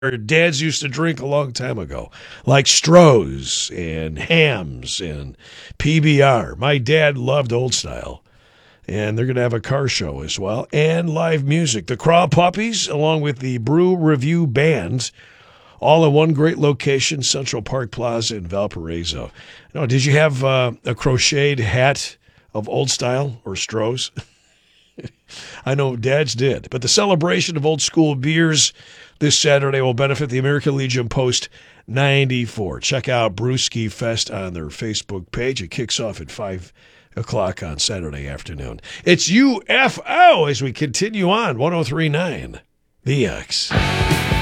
dads used to drink a long time ago, like Stroh's and Hams and PBR. My dad loved Old Style. And they're going to have a car show as well and live music. The Craw Puppies, along with the Brew Review Band, all in one great location, Central Park Plaza in Valparaiso. No, did you have a crocheted hat of Old Style or Stroh's? I know dads did. But the celebration of old school beers this Saturday will benefit the American Legion Post 94. Check out Brewski Fest on their Facebook page. It kicks off at 5 o'clock on Saturday afternoon. It's UFO as we continue on 103.9 The X.